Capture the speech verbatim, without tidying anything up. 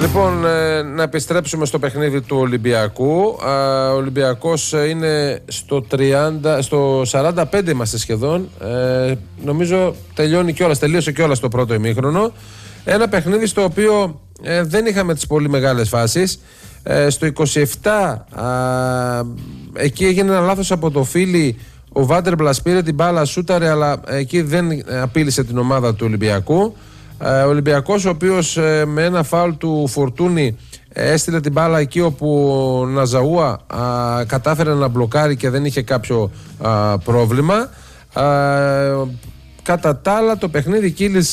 Λοιπόν, ε, να επιστρέψουμε στο παιχνίδι του Ολυμπιακού. Ε, ο Ολυμπιακός είναι στο, τριάντα, στο σαράντα πέντε είμαστε σχεδόν. Ε, νομίζω τελειώνει κιόλας, τελείωσε κιόλας το πρώτο ημίχρονο. Ένα παιχνίδι στο οποίο ε, δεν είχαμε τις πολύ μεγάλες φάσεις. Ε, στο είκοσι επτά α, εκεί έγινε ένα λάθος από το Φίλι. Ο Βάντερμπλας πήρε την μπάλα, σούταρε, αλλά εκεί δεν απείλησε την ομάδα του Ολυμπιακού. Ο Ολυμπιακός, ο οποίος με ένα φάουλ του Φορτούνη έστειλε την μπάλα εκεί όπου ο Ναζαούα α, κατάφερε να μπλοκάρει και δεν είχε κάποιο α, πρόβλημα. Α, κατά τα άλλα, το παιχνίδι κύλησε